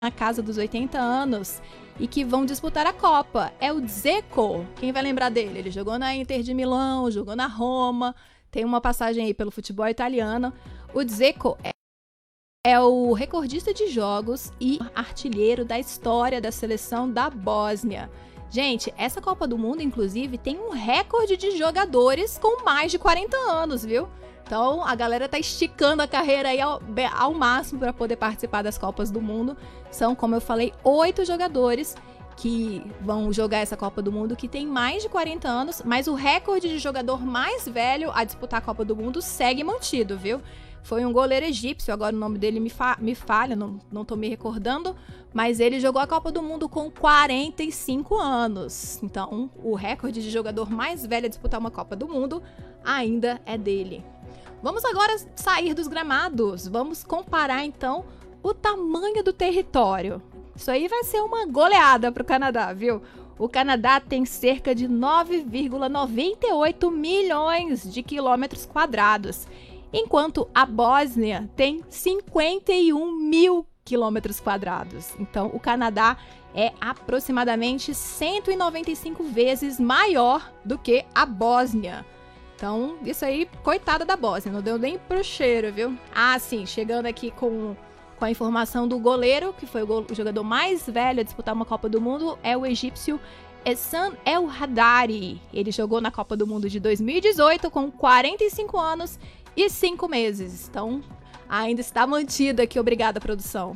na casa dos 80 anos e que vão disputar a Copa. É o Dzeko. Quem vai lembrar dele? Ele jogou na Inter de Milão, jogou na Roma, tem uma passagem aí pelo futebol italiano. O Dzeko é o recordista de jogos e artilheiro da história da seleção da Bósnia. Gente, essa Copa do Mundo, inclusive, tem um recorde de jogadores com mais de 40 anos, viu? Então, a galera tá esticando a carreira aí ao máximo para poder participar das Copas do Mundo. São, como eu falei, 8 jogadores que vão jogar essa Copa do Mundo que tem mais de 40 anos, mas o recorde de jogador mais velho a disputar a Copa do Mundo segue mantido, viu? Foi um goleiro egípcio, agora o nome dele me falha, não tô me recordando, mas ele jogou a Copa do Mundo com 45 anos. Então, o recorde de jogador mais velho a disputar uma Copa do Mundo ainda é dele. Vamos agora sair dos gramados, vamos comparar então o tamanho do território. Isso aí vai ser uma goleada para o Canadá, viu? O Canadá tem cerca de 9,98 milhões de quilômetros quadrados, enquanto a Bósnia tem 51 mil quilômetros quadrados. Então, o Canadá é aproximadamente 195 vezes maior do que a Bósnia. Então, isso aí, coitada da Bósnia, não deu nem pro cheiro, viu? Ah, sim, chegando aqui com a informação do goleiro, que foi o jogador mais velho a disputar uma Copa do Mundo, é o egípcio Essam El Haddari. Ele jogou na Copa do Mundo de 2018 com 45 anos e 5 meses. Então, ainda está mantida aqui. Obrigada, produção,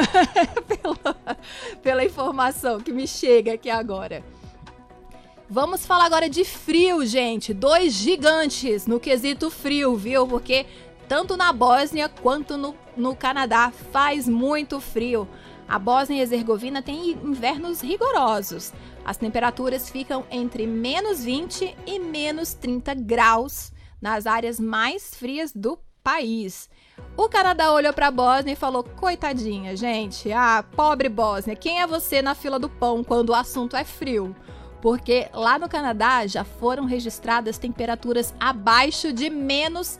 pela informação que me chega aqui agora. Vamos falar agora de frio, gente. 2 gigantes no quesito frio, viu? Porque tanto na Bósnia quanto no Canadá faz muito frio. A Bósnia e Herzegovina tem invernos rigorosos. As temperaturas ficam entre menos 20 e menos 30 graus nas áreas mais frias do país. O Canadá olhou para a Bósnia e falou: coitadinha, gente, pobre Bósnia, quem é você na fila do pão quando o assunto é frio? Porque lá no Canadá já foram registradas temperaturas abaixo de menos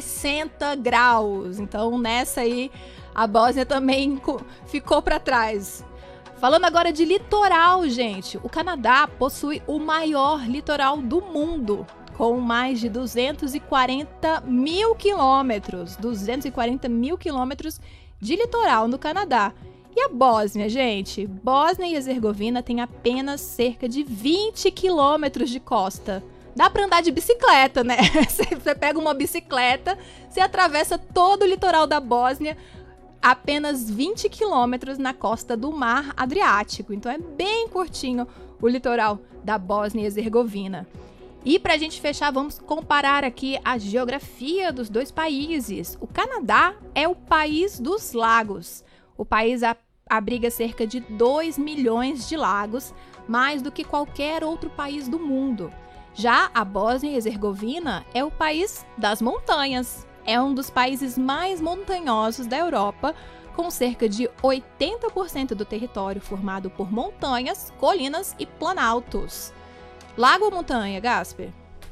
60 graus. Então, nessa aí, a Bósnia também ficou para trás. Falando agora de litoral, gente, o Canadá possui o maior litoral do mundo, com mais de 240 mil quilômetros. 240 mil quilômetros de litoral no Canadá. E a Bósnia, gente? Bósnia e Herzegovina tem apenas cerca de 20 quilômetros de costa. Dá pra andar de bicicleta, né? Você pega uma bicicleta, você atravessa todo o litoral da Bósnia, apenas 20 quilômetros na costa do Mar Adriático. Então é bem curtinho o litoral da Bósnia e Herzegovina. E pra gente fechar, vamos comparar aqui a geografia dos dois países. O Canadá é o país dos lagos. O país abriga cerca de 2 milhões de lagos, mais do que qualquer outro país do mundo. Já a Bósnia e Herzegovina é o país das montanhas. É um dos países mais montanhosos da Europa, com cerca de 80% do território formado por montanhas, colinas e planaltos. Lago ou montanha, Gasper?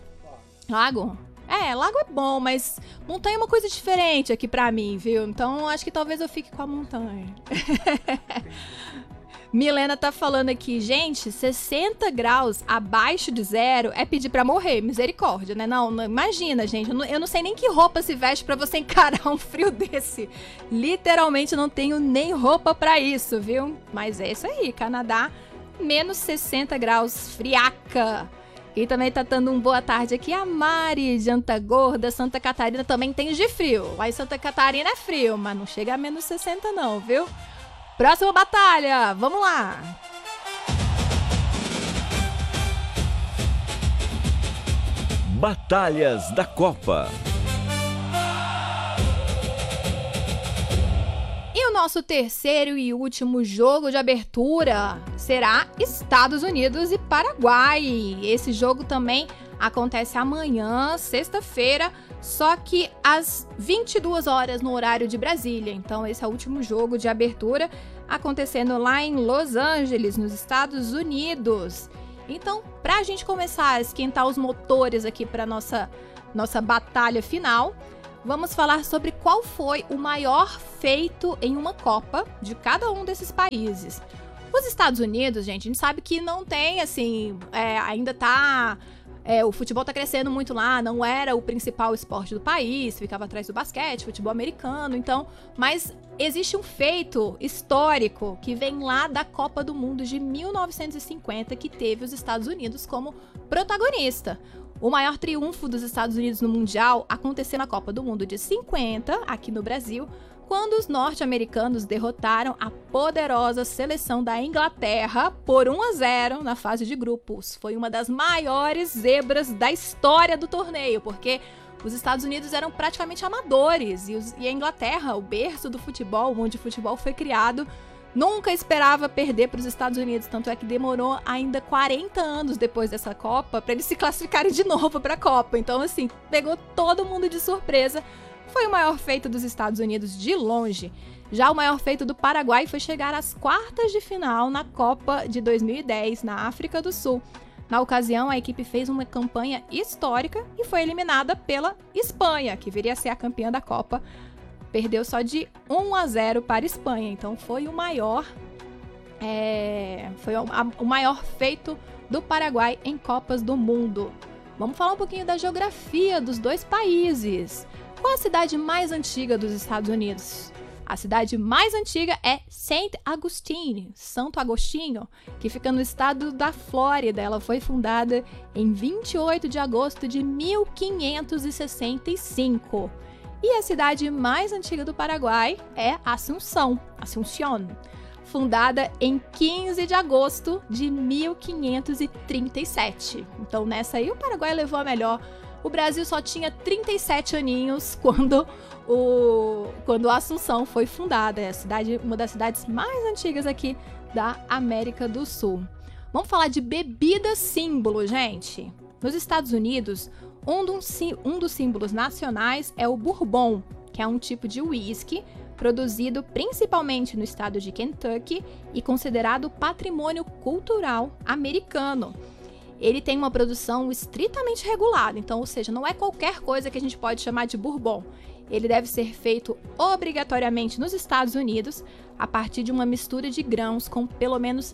Lago? Lago é bom, mas montanha é uma coisa diferente aqui pra mim, viu? Então, acho que talvez eu fique com a montanha. Milena tá falando aqui, gente, 60 graus abaixo de zero é pedir pra morrer, misericórdia, né? Não, imagina, gente, eu não sei nem que roupa se veste pra você encarar um frio desse. Literalmente não tenho nem roupa pra isso, viu? Mas é isso aí, Canadá, menos 60 graus, friaca. E também tá dando boa tarde aqui a Mari de Antagorda, Santa Catarina também tem de frio. Lá em Santa Catarina é frio, mas não chega a menos 60 não, viu? Próxima batalha, vamos lá! Batalhas da Copa. E o nosso terceiro e último jogo de abertura será Estados Unidos e Paraguai. Esse jogo também acontece amanhã, sexta-feira, só que às 22 horas no horário de Brasília. Então esse é o último jogo de abertura acontecendo lá em Los Angeles, nos Estados Unidos. Então, para a gente começar a esquentar os motores aqui para nossa batalha final, vamos falar sobre qual foi o maior feito em uma Copa de cada um desses países. Os Estados Unidos, gente, a gente sabe que não tem, assim, ainda tá... o futebol tá crescendo muito lá, não era o principal esporte do país, ficava atrás do basquete, futebol americano, então... Mas existe um feito histórico que vem lá da Copa do Mundo de 1950, que teve os Estados Unidos como protagonista. O maior triunfo dos Estados Unidos no Mundial aconteceu na Copa do Mundo de 50, aqui no Brasil, quando os norte-americanos derrotaram a poderosa seleção da Inglaterra por 1-0 na fase de grupos. Foi uma das maiores zebras da história do torneio, porque os Estados Unidos eram praticamente amadores e a Inglaterra, o berço do futebol, onde o futebol foi criado, nunca esperava perder para os Estados Unidos, tanto é que demorou ainda 40 anos depois dessa Copa para eles se classificarem de novo para a Copa. Então, assim, pegou todo mundo de surpresa. Foi o maior feito dos Estados Unidos de longe. Já o maior feito do Paraguai foi chegar às quartas de final na Copa de 2010, na África do Sul. Na ocasião, a equipe fez uma campanha histórica e foi eliminada pela Espanha, que viria a ser a campeã da Copa. Perdeu só de 1-0 para a Espanha. Então foi o maior, o maior feito do Paraguai em Copas do Mundo. Vamos falar um pouquinho da geografia dos dois países. Qual a cidade mais antiga dos Estados Unidos? A cidade mais antiga é Saint Augustine, Santo Agostinho, que fica no estado da Flórida. Ela foi fundada em 28 de agosto de 1565. E a cidade mais antiga do Paraguai é Asunción, fundada em 15 de agosto de 1537. Então, nessa aí, o Paraguai levou a melhor. O Brasil só tinha 37 aninhos quando a Assunção foi fundada. É uma das cidades mais antigas aqui da América do Sul. Vamos falar de bebida símbolo, gente. Nos Estados Unidos, um dos símbolos nacionais é o Bourbon, que é um tipo de uísque produzido principalmente no estado de Kentucky e considerado patrimônio cultural americano. Ele tem uma produção estritamente regulada, então, ou seja, não é qualquer coisa que a gente pode chamar de bourbon. Ele deve ser feito obrigatoriamente nos Estados Unidos a partir de uma mistura de grãos com pelo menos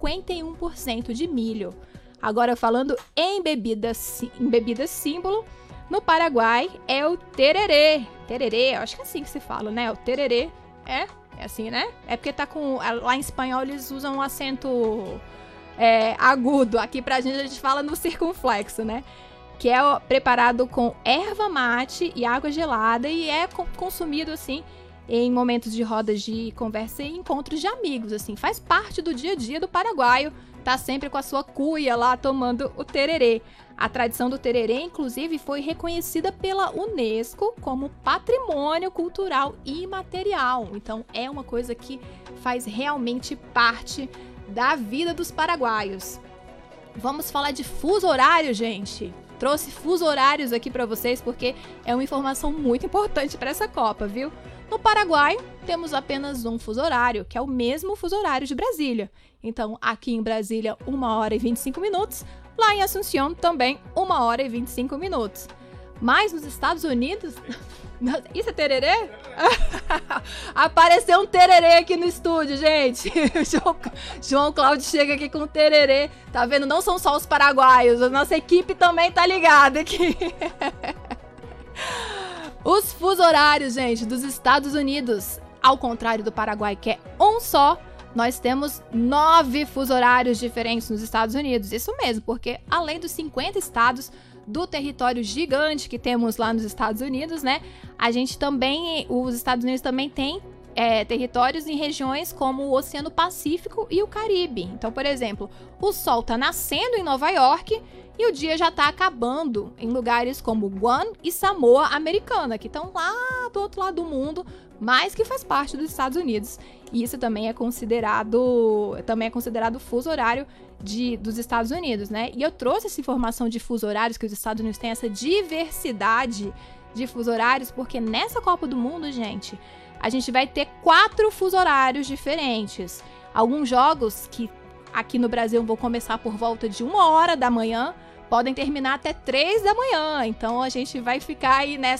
51% de milho. Agora, falando em bebida símbolo, no Paraguai é o tererê. Tererê, acho que é assim que se fala, né? O tererê é assim, né? É porque tá com... Lá em espanhol eles usam um acento... agudo. Aqui pra gente a gente fala no circunflexo, né? Que é preparado com erva mate e água gelada e é consumido, assim, em momentos de rodas de conversa e encontros de amigos, assim. Faz parte do dia a dia do paraguaio, tá sempre com a sua cuia lá tomando o tererê. A tradição do tererê, inclusive, foi reconhecida pela Unesco como patrimônio cultural imaterial. Então, é uma coisa que faz realmente parte da vida dos paraguaios. Vamos falar de fuso horário, gente. Trouxe fuso horários aqui para vocês porque é uma informação muito importante para essa Copa, viu? No Paraguai, temos apenas um fuso horário, que é o mesmo fuso horário de Brasília. Então, aqui em Brasília, 1h25, lá em Assunción, também 1h25. Mas nos Estados Unidos... Isso é tererê? Apareceu um tererê aqui no estúdio, gente. João Cláudio chega aqui com um tererê. Tá vendo? Não são só os paraguaios. A nossa equipe também tá ligada aqui. Os fusos horários, gente, dos Estados Unidos, ao contrário do Paraguai, que é um só, nós temos 9 fusos horários diferentes nos Estados Unidos. Isso mesmo, porque além dos 50 estados do território gigante que temos lá nos Estados Unidos, né? Os Estados Unidos também têm territórios em regiões como o Oceano Pacífico e o Caribe. Então, por exemplo, o sol está nascendo em Nova York e o dia já está acabando em lugares como Guam e Samoa Americana, que estão lá do outro lado do mundo, mas que faz parte dos Estados Unidos. E isso também é considerado fuso horário dos Estados Unidos, né? E eu trouxe essa informação de fuso horários, que os Estados Unidos têm essa diversidade de fuso horários, porque nessa Copa do Mundo, gente, a gente vai ter 4 fuso horários diferentes. Alguns jogos que aqui no Brasil vão começar por volta de 1h da manhã, podem terminar até 3 da manhã. Então a gente vai ficar aí nessa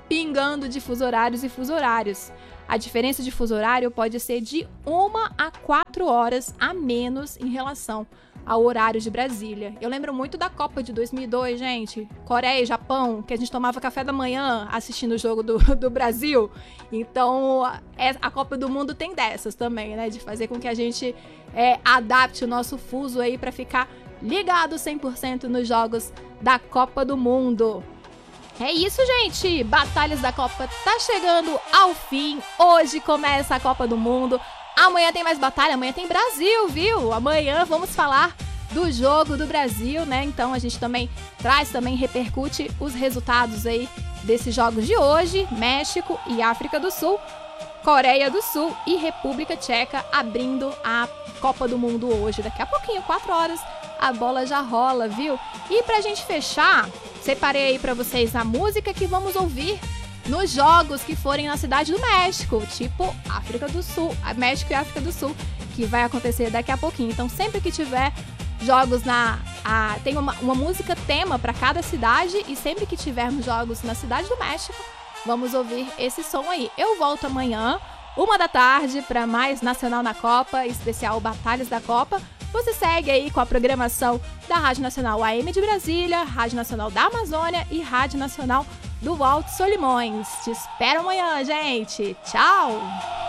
pingando de fuso horários e fuso horários. A diferença de fuso horário pode ser de 1 a 4 horas a menos em relação ao horário de Brasília. Eu lembro muito da Copa de 2002, gente. Coreia e Japão, que a gente tomava café da manhã assistindo o jogo do Brasil. Então, a Copa do Mundo tem dessas também, né? De fazer com que a gente adapte o nosso fuso aí para ficar ligado 100% nos jogos da Copa do Mundo. É isso, gente! Batalhas da Copa tá chegando ao fim. Hoje começa a Copa do Mundo. Amanhã tem mais batalha, amanhã tem Brasil, viu? Amanhã vamos falar do jogo do Brasil, né? Então a gente também repercute os resultados aí desses jogos de hoje. México e África do Sul, Coreia do Sul e República Tcheca abrindo a Copa do Mundo hoje. Daqui a pouquinho, 4 horas, a bola já rola, viu? E pra gente fechar, separei aí pra vocês a música que vamos ouvir nos jogos que forem na cidade do México, tipo África do Sul, México e África do Sul, que vai acontecer daqui a pouquinho. Então, sempre que tiver jogos tem uma música tema para cada cidade, e sempre que tivermos jogos na cidade do México, vamos ouvir esse som aí. Eu volto amanhã, 1 da tarde, para mais Nacional na Copa, especial Batalhas da Copa. Você segue aí com a programação da Rádio Nacional AM de Brasília, Rádio Nacional da Amazônia e Rádio Nacional do Alto Solimões. Te espero amanhã, gente. Tchau!